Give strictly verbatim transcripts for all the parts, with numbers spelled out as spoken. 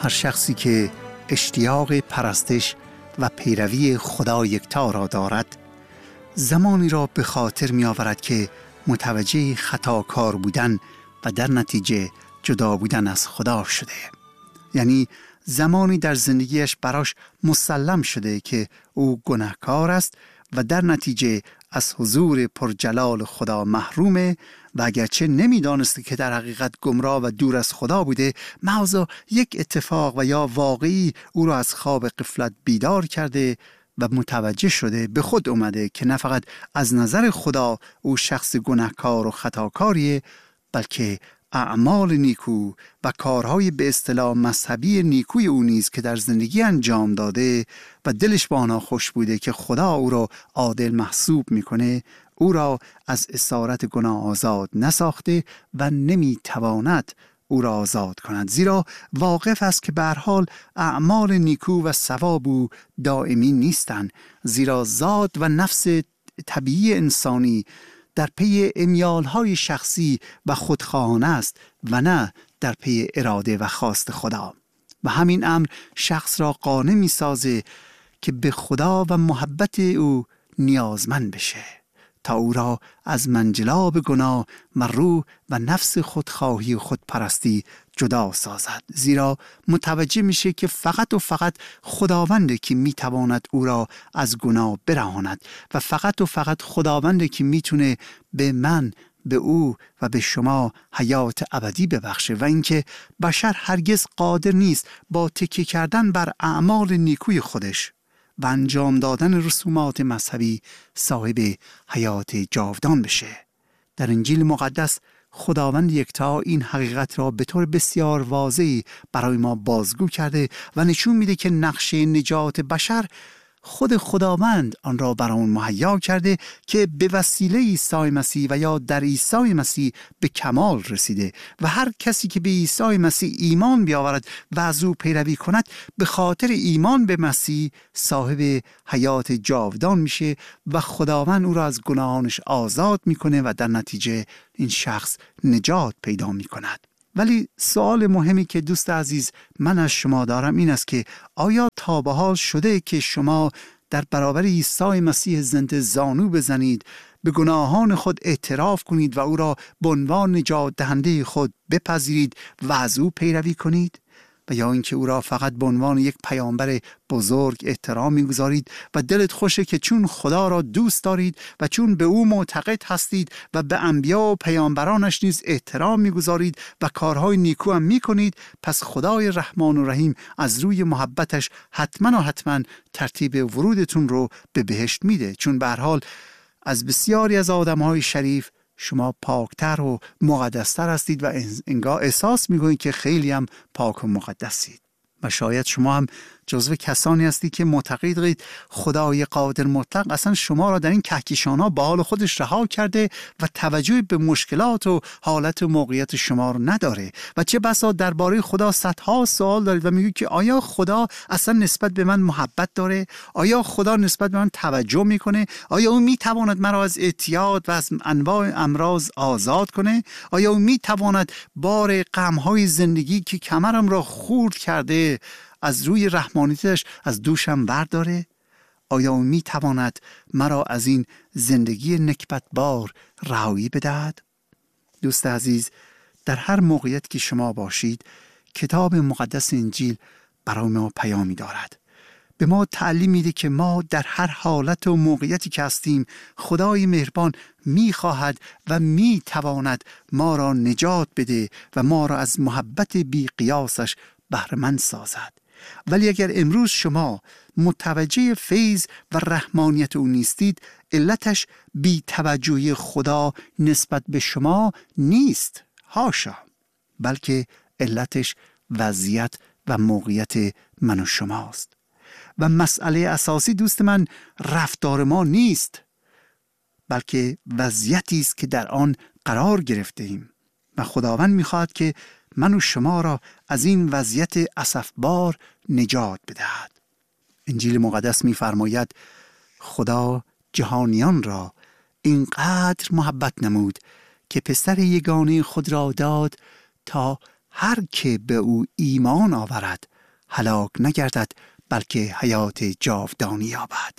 هر شخصی که اشتیاق پرستش و پیروی خدا یکتا را دارد، زمانی را به خاطر می آورد که متوجه خطاکار بودن و در نتیجه جدا بودن از خدا شده. یعنی زمانی در زندگیش براش مسلم شده که او گناهکار است و در نتیجه از حضور پرجلال خدا محرومه و اگرچه نمی دانسته که در حقیقت گمراه و دور از خدا بوده، محض یک اتفاق و یا واقعی او را از خواب غفلت بیدار کرده و متوجه شده، به خود اومده که نه فقط از نظر خدا او شخص گناهکار و خطاکاریه، بلکه اعمال نیکو و کارهای به اصطلاح مذهبی نیکوی او نیز که در زندگی انجام داده و دلش با آنها خوش بوده که خدا او را عادل محسوب میکنه، او را از اسارت گناه آزاد نساخته و نمیتواند او را آزاد کند، زیرا واقف است که به هر حال اعمال نیکو و ثواب او دائمی نیستند، زیرا ذات و نفس طبیعی انسانی در پی امیالهای شخصی و خودخواهانه است و نه در پی اراده و خواست خدا. و همین امر شخص را قانع می سازه که به خدا و محبت او نیازمند بشه تا او را از منجلاب گناه و روح و نفس خودخواهی و خودپرستی جدا سازد، زیرا متوجه میشه که فقط و فقط خداونده که میتواند او را از گناه برهاند و فقط و فقط خداونده که میتونه به من، به او و به شما حیات ابدی ببخشه و اینکه بشر هرگز قادر نیست با تکیه کردن بر اعمال نیکوی خودش و انجام دادن رسومات مذهبی صاحب حیات جاودان بشه. در انجیل مقدس خداوند یکتا این حقیقت را به طور بسیار واضحی برای ما بازگو کرده و نشون میده که نقشه نجات بشر خود خداوند آن را برای اون مهیا کرده که به وسیله عیسی مسیح و یا در عیسی مسیح به کمال رسیده و هر کسی که به عیسی مسیح ایمان بیاورد و از او پیروی کند به خاطر ایمان به مسیح صاحب حیات جاودان میشه و خداوند او را از گناهانش آزاد میکنه و در نتیجه این شخص نجات پیدا میکند. ولی سوال مهمی که دوست عزیز من از شما دارم این است که آیا تا به حال شده که شما در برابر عیسی مسیح زنده زانو بزنید، به گناهان خود اعتراف کنید و او را به عنوان نجات دهنده خود بپذیرید و از او پیروی کنید؟ و یا اینکه او را فقط به عنوان یک پیامبر بزرگ احترام می‌گذارید و دلت خوشه که چون خدا را دوست دارید و چون به او معتقد هستید و به انبیا و پیامبرانش نیز احترام می‌گذارید و کارهای نیکو هم می‌کنید، پس خدای رحمان و رحیم از روی محبتش حتما و حتما ترتیب ورودتون رو به بهشت میده، چون به هر حال از بسیاری از آدم‌های شریف شما پاکتر و مقدستر هستید و انگار احساس میکنید که خیلی هم پاک و مقدسید. و شاید شما هم جزو کسانی هستید که معتقدید خدای قادر مطلق اصلا شما را در این کهکشان‌ها به حال خودش رها کرده و توجهی به مشکلات و حالت و موقعیت شما رو نداره و چه بسا درباره خدا صدها سوال دارید و میگید که آیا خدا اصلا نسبت به من محبت داره؟ آیا خدا نسبت به من توجه میکنه؟ آیا او میتواند مرا از اعتیاد و از انواع امراض آزاد کنه؟ آیا او میتواند بار غم‌های زندگی که کمرم را خورد کرده از روی رحمانیتش از دوشم برداره؟ آیا او می تواند مرا از این زندگی نکبتبار رهایی بدهد؟ دوست عزیز، در هر موقعیت که شما باشید کتاب مقدس انجیل برای ما پیامی دارد. به ما تعلیم میده که ما در هر حالت و موقعیتی که هستیم خدای مهربان میخواهد و میتواند ما را نجات بده و ما را از محبت بی قیاسش بهره‌مند سازد. ولی اگر امروز شما متوجه فیض و رحمانیت او نیستید، علتش بی توجهی خدا نسبت به شما نیست، حاشا، بلکه علتش وضعیت و موقعیت من و شماست. و مسئله اساسی دوست من رفتار ما نیست، بلکه وضعیتی است که در آن قرار گرفته ایم و خداوند می‌خواهد که من و شما را از این وضعیت اسفبار نجات بدهد. انجیل مقدس می‌فرماید خدا جهانیان را اینقدر محبت نمود که پسر یگانه خود را داد تا هر که به او ایمان آورد هلاک نگردد بلکه حیات جاودانی یابد.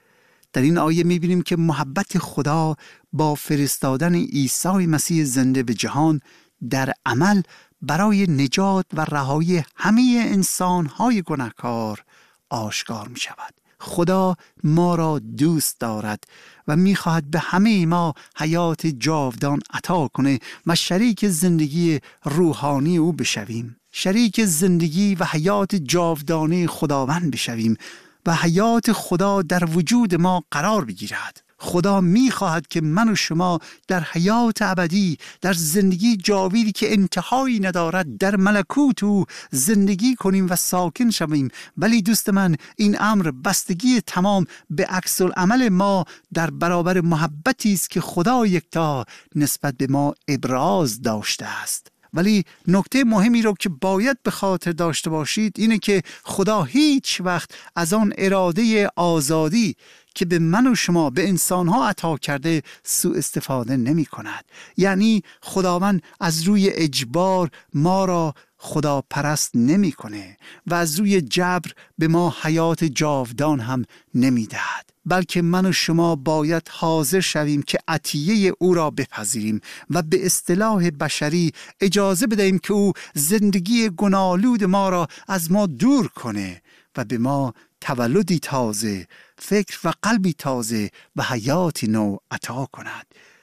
در این آیه می‌بینیم که محبت خدا با فرستادن عیسی مسیح زنده به جهان در عمل برای نجات و رهایی همه انسان‌های گناهکار آشکار می‌شود. خدا ما را دوست دارد و می‌خواهد به همه ما حیات جاودان عطا کنه و شریک زندگی روحانی او بشویم، شریک زندگی و حیات جاودانه خداوند بشویم و حیات خدا در وجود ما قرار بگیرد. خدا می‌خواهد که من و شما در حیات ابدی، در زندگی جاویدی که انتهایی ندارد، در ملکوت او زندگی کنیم و ساکن شویم. ولی دوست من، این امر بستگی تمام به عکس العمل ما در برابر محبتی است که خدا یکتا نسبت به ما ابراز داشته است. ولی نکته مهمی رو که باید به خاطر داشته باشید اینه که خدا هیچ وقت از آن اراده آزادی که به من و شما، به انسانها عطا کرده سوء استفاده نمی کند. یعنی خداوند از روی اجبار ما را خدا پرست نمی کنه و از روی جبر به ما حیات جاودان هم نمی دهد، بلکه من و شما باید حاضر شویم که عطیه او را بپذیریم و به اصطلاح بشری اجازه بدهیم که او زندگی گناه‌آلود ما را از ما دور کنه و به ما تولدی تازه، فکر و قلبی تازه و حیاتی نو عطا کند.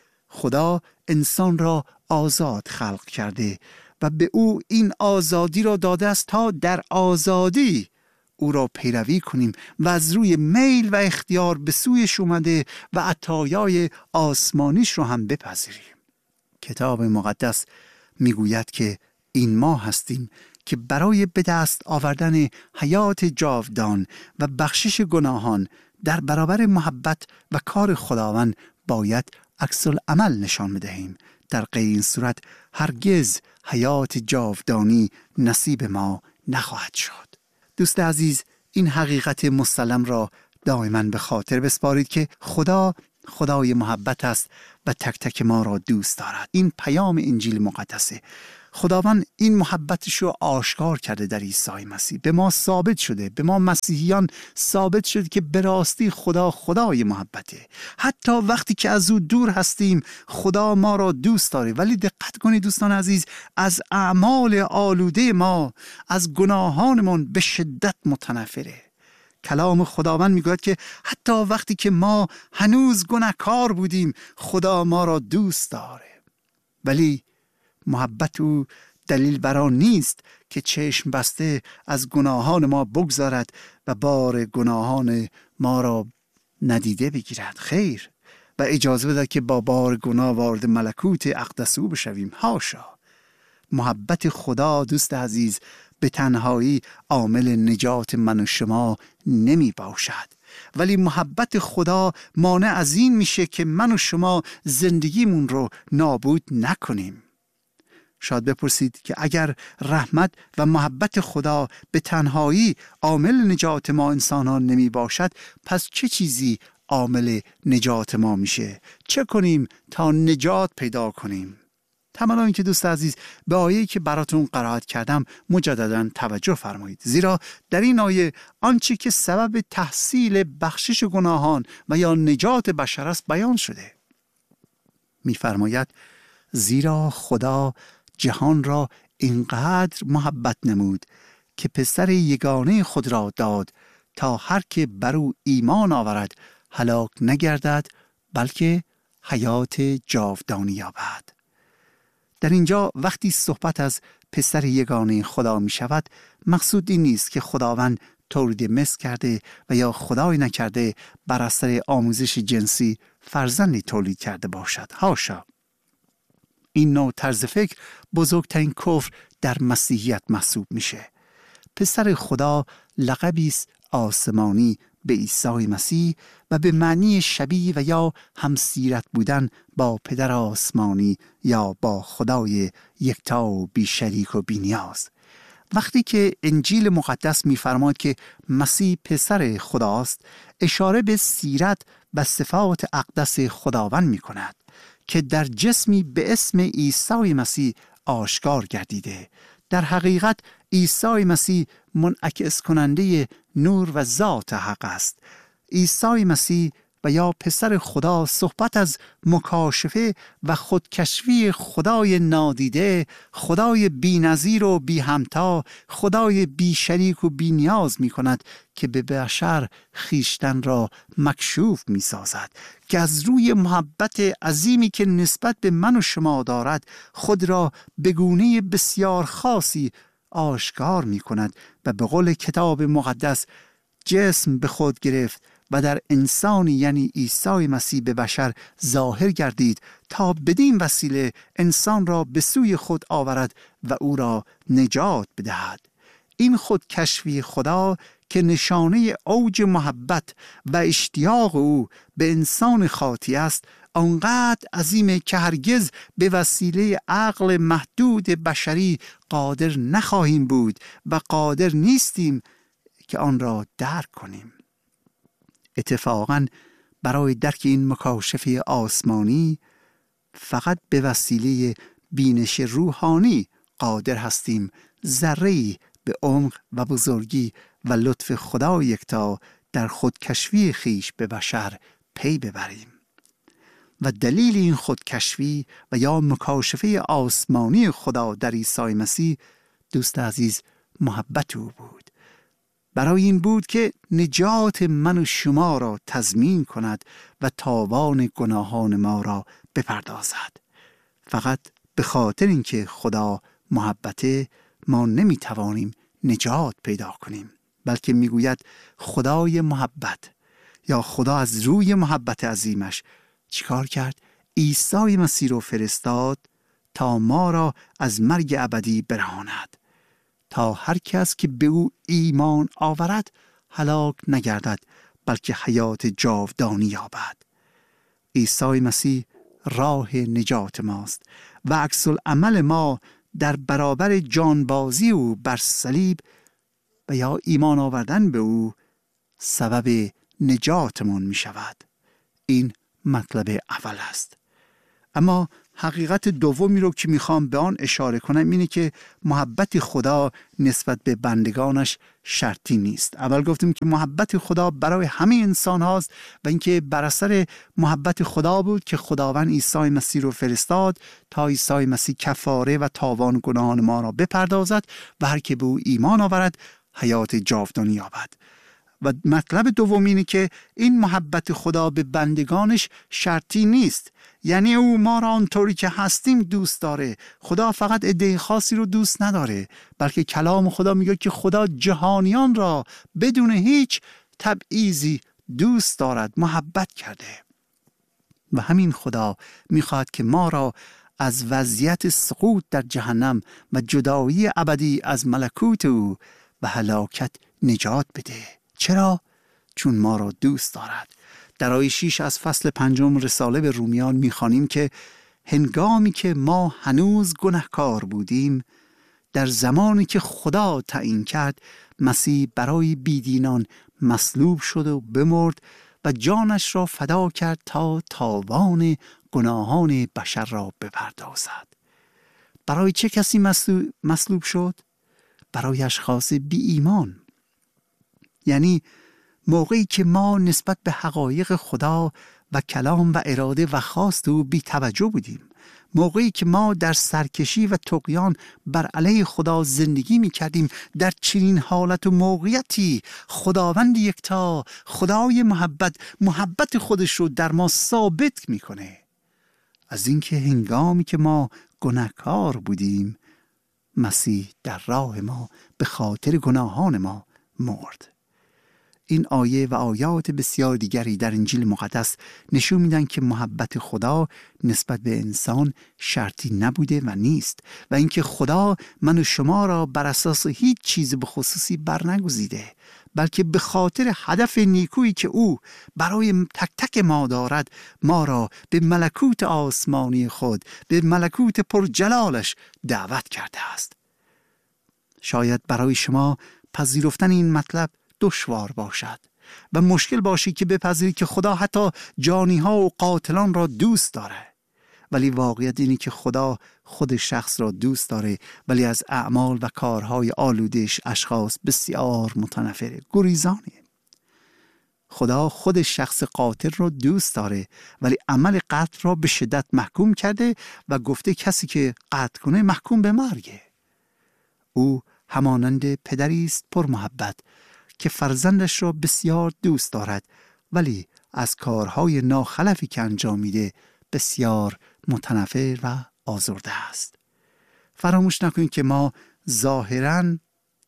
خدا انسان را آزاد خلق کرده و به او این آزادی را داده است تا در آزادی او را پیروی کنیم و از روی میل و اختیار به سویش اومده و عطایای آسمانیش رو هم بپذیریم. کتاب مقدس میگوید که این ما هستیم که برای به دست آوردن حیات جاودان و بخشش گناهان در برابر محبت و کار خداوند باید عکس العمل نشان بدهیم. در غیر این صورت هرگز حیات جاودانی نصیب ما نخواهد شد. دوست عزیز، این حقیقت مسلم را دائما به خاطر بسپارید که خدا خدای محبت است و تک تک ما را دوست دارد. این پیام انجیل مقدسه. خداوند این محبتش رو آشکار کرده در عیسی مسیح. به ما ثابت شده، به ما مسیحیان ثابت شده که به راستی خدا خدای محبته. حتی وقتی که از او دور هستیم خدا ما را دوست داره. ولی دقت کنید دوستان عزیز، از اعمال آلوده ما، از گناهانمون به شدت متنفره. کلام خداوند میگوید که حتی وقتی که ما هنوز گناهکار بودیم خدا ما را دوست داره. ولی محبت او دلیل بر آن نیست که چشم بسته از گناهان ما بگذارد و بار گناهان ما را ندیده بگیرد. خیر، و اجازه بده که با بار گناه وارد ملکوت اقدس او بشویم. حاشا. محبت خدا دوست عزیز به تنهایی عامل نجات من و شما نمی باشد، ولی محبت خدا مانع از این میشه که من و شما زندگیمون رو نابود نکنیم. شاید بپرسید که اگر رحمت و محبت خدا به تنهایی عامل نجات ما انسانان نمی باشد، پس چه چیزی عامل نجات ما میشه؟ چه کنیم تا نجات پیدا کنیم؟ تمام این که دوست عزیز به آیه‌ای که براتون قرائت کردم مجددا توجه فرمایید، زیرا در این آیه آنچه که سبب تحصیل بخشش گناهان و یا نجات بشر است بیان شده. می‌فرماید زیرا خدا جهان را اینقدر محبت نمود که پسر یگانه خود را داد تا هر که بر او ایمان آورد هلاک نگردد بلکه حیات جاودانی یابد. در اینجا وقتی صحبت از پسر یگانه خدا می شود، مقصود این نیست که خداوند تولید مثل کرده و یا خدای نکرده بر اثر آموزش جنسی فرزندی تولید کرده باشد. حاشا. این نوع طرز فکر بزرگترین کفر در مسیحیت محسوب میشه. پسر خدا لقبی است آسمانی به عیسی مسیح و به معنی شبیه و یا همسیرت بودن با پدر آسمانی یا با خدای یکتا و بی شریک و بی نیاز. وقتی که انجیل مقدس می‌فرماید که مسیح پسر خداست، اشاره به سیرت و صفات اقدس خداوند می‌کند که در جسمی به اسم عیسی مسیح آشکار گردیده در حقیقت عیسی مسیح منعکس کننده نور و ذات حق است. عیسی مسیح و یا پسر خدا صحبت از مکاشفه و خودکشفی خدای نادیده، خدای بی‌نظیر و بی همتا، خدای بی شریک و بی نیاز می کند که به بشر خیشتن را مکشوف می سازد، که از روی محبت عظیمی که نسبت به من و شما دارد خود را به گونه بسیار خاصی آشکار می کند و به قول کتاب مقدس جسم به خود گرفت و در انسانی یعنی عیسی مسیح به بشر ظاهر گردید تا بدین وسیله انسان را به سوی خود آورد و او را نجات بدهد. این خودکشفی خدا که نشانه اوج محبت و اشتیاق او به انسان خاطی است آنقدر عظیمه که هرگز به وسیله عقل محدود بشری قادر نخواهیم بود و قادر نیستیم که آن را درک کنیم. اتفاقاً برای درک این مکاشفه آسمانی فقط به وسیله بینش روحانی قادر هستیم ذره‌ای به عمق و بزرگی و لطف خدا یکتا در خودکشفی خیش به بشر پی ببریم. و دلیل این خودکشفی و یا مکاشفه آسمانی خدا در عیسی مسیح دوست عزیز محبت او بود. برای این بود که نجات من و شما را تضمین کند و تاوان گناهان ما را بپردازد. فقط به خاطر اینکه خدا محبته ما نمی توانیم نجات پیدا کنیم، بلکه میگوید خدای محبت یا خدا از روی محبت عظیمش چیکار کرد؟ عیسی مسیح رو فرستاد تا ما را از مرگ ابدی برهاند، تا هر کس که به او ایمان آورد هلاک نگردد بلکه حیات جاودانی یابد. عیسی مسیح راه نجات ماست و عکس العمل ما در برابر جانبازی او بر صلیب و یا ایمان آوردن به او سبب نجاتمون می شود. این مطلب اول است. اما حقیقت دومی رو که میخوام به آن اشاره کنم اینه که محبت خدا نسبت به بندگانش شرطی نیست. اول گفتیم که محبت خدا برای همه انسان هاست و اینکه بر اثر محبت خدا بود که خداوند عیسی مسیح رو فرستاد تا عیسی مسیح کفاره و تاوان گناهان ما را بپردازد و هر که به او ایمان آورد حیات جاودانی یابد. و مطلب دوم اینه که این محبت خدا به بندگانش شرطی نیست، یعنی او ما را آنطوری که هستیم دوست داره. خدا فقط عده خاصی رو دوست نداره، بلکه کلام خدا میگه که خدا جهانیان را بدون هیچ تبعیضی دوست دارد، محبت کرده. و همین خدا میخواد که ما را از وضعیت سقوط در جهنم و جدایی ابدی از ملکوت او و هلاکت نجات بده. چرا؟ چون ما را دوست دارد. در آیه شش از فصل پنجم رساله به رومیان می‌خوانیم که هنگامی که ما هنوز گناهکار بودیم، در زمانی که خدا تعیین کرد مسیح برای بیدینان مصلوب شد و بمرد و جانش را فدا کرد تا تاوان گناهان بشر را بپردازد. برای چه کسی مصلوب شد؟ برای اشخاص بی ایمان. یعنی موقعی که ما نسبت به حقایق خدا و کلام و اراده و خواست او بی توجه بودیم، موقعی که ما در سرکشی و طغیان بر علیه خدا زندگی می کردیم، در چنین حالت و موقعیتی خداوند یکتا، خدای محبت، محبت خودش رو در ما ثابت می کنه. از اینکه هنگامی که ما گناهکار بودیم مسیح در راه ما به خاطر گناهان ما مرد. این آیه و آیات بسیار دیگری در انجیل مقدس نشون میدن که محبت خدا نسبت به انسان شرطی نبوده و نیست و اینکه خدا من و شما را بر اساس هیچ چیز به خصوصی برنگزیده، بلکه به خاطر هدف نیکویی که او برای تک تک ما دارد ما را به ملکوت آسمانی خود، به ملکوت پرجلالش دعوت کرده است. شاید برای شما پذیرفتن این مطلب دشوار باشد و مشکل باشی که بپذیری که خدا حتی جانی ها و قاتلان را دوست داره ولی واقعیت اینه که خدا خود شخص را دوست داره، ولی از اعمال و کارهای آلودش اشخاص بسیار متنفره، گریزانه. خدا خود شخص قاتل را دوست داره، ولی عمل قتل را به شدت محکوم کرده و گفته کسی که قتل کنه محکوم به مرگه. او همانند پدری است پر محبت که فرزندش را بسیار دوست دارد، ولی از کارهای ناخلفی که انجام میده بسیار متنفر و آزرده است. فراموش نکنید که ما ظاهراً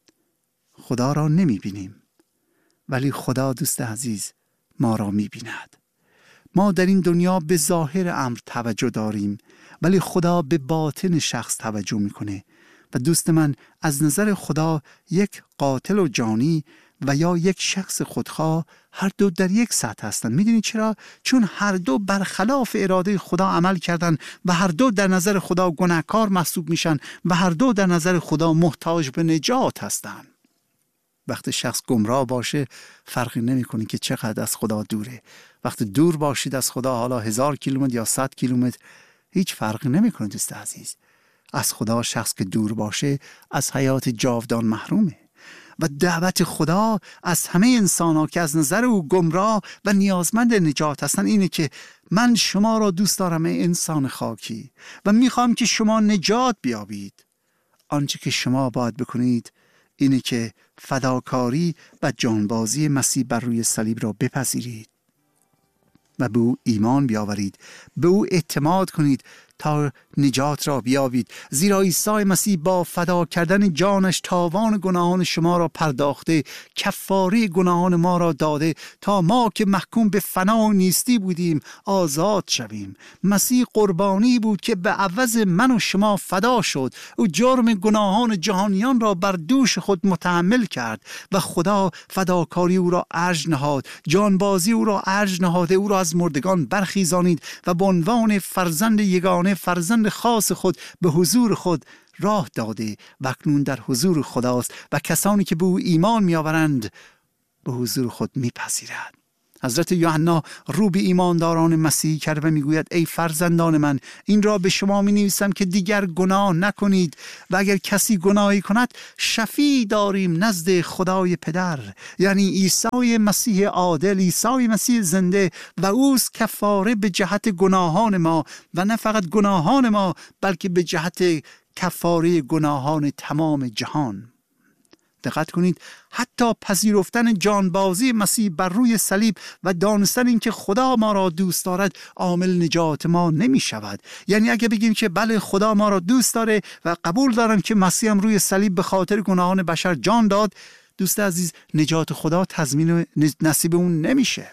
خدا را نمی بینیم، ولی خدا دوست عزیز ما را می بیند. ما در این دنیا به ظاهر امر توجه داریم، ولی خدا به باطن شخص توجه میکنه. و دوست من، از نظر خدا یک قاتل و جانی و یا یک شخص خودخواه هر دو در یک سطح هستند. میدونید چرا؟ چون هر دو برخلاف اراده خدا عمل کردن و هر دو در نظر خدا گناهکار محسوب میشن و هر دو در نظر خدا محتاج به نجات هستند. وقتی شخص گمراه باشه فرقی نمیکنه که چقدر از خدا دوره. وقتی دور باشید از خدا، حالا هزار کیلومتر یا صد کیلومتر، هیچ فرقی نمیکنه دوست عزیز. از خدا شخص که دور باشه از حیات جاودان محرومه. و دعوت خدا از همه انسان ها که از نظر او گمراه و نیازمند نجات هستن اینه که من شما را دوست دارم ای انسان خاکی و میخوام که شما نجات بیابید. آنچه که شما باید بکنید اینه که فداکاری و جانبازی مسیح بر روی صلیب را بپذیرید و به او ایمان بیاورید، به او اعتماد کنید تا نجات را بیابید. زیرا عیسی مسیح با فدا کردن جانش تاوان گناهان شما را پرداخته، کفاره گناهان ما را داده تا ما که محکوم به فنا و نیستی بودیم آزاد شویم. مسیح قربانی بود که به عوض من و شما فدا شد. او جرم گناهان جهانیان را بر دوش خود متحمل کرد و خدا فداکاری او را ارج نهاد، جانبازی او را ارج نهاده، او را از مردگان برخیزانید و به عنوان فرزند یگانه، فرزند خاص خود به حضور خود راه داده و اکنون در حضور خداست و کسانی که به او ایمان میآورند به حضور خود میپذیرد. حضرت یوحنا رو به ایمانداران مسیحی کرد و میگوید ای فرزندان من، این را به شما می نویسم که دیگر گناه نکنید و اگر کسی گناهی کند شفیع داریم نزد خدای پدر، یعنی عیسی مسیح عادل، عیسی مسیح زنده و اوست کفاره به جهت گناهان ما و نه فقط گناهان ما بلکه به جهت کفاره گناهان تمام جهان. دقت کنید، حتی پذیرفتن جانبازی مسیح بر روی صلیب و دانستن این که خدا ما را دوست دارد عامل نجات ما نمی شود. یعنی اگه بگیم که بله خدا ما را دوست داره و قبول دارم که مسیح هم روی صلیب به خاطر گناهان بشر جان داد، دوست عزیز نجات خدا تضمین نصیب اون نمیشه،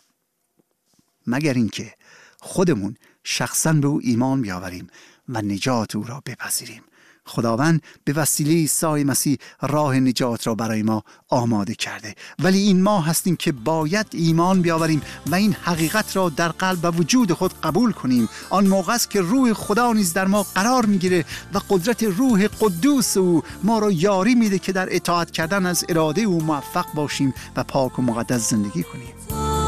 مگر اینکه خودمون شخصا به او ایمان بیاوریم و نجات او را بپذیریم. خداوند به وسیله عیسی مسیح راه نجات را برای ما آماده کرده، ولی این ما هستیم که باید ایمان بیاوریم و این حقیقت را در قلب و وجود خود قبول کنیم. آن موقع است که روح خدا نیز در ما قرار میگیره و قدرت روح قدوس او ما را یاری میده که در اطاعت کردن از اراده او موفق باشیم و پاک و مقدس زندگی کنیم.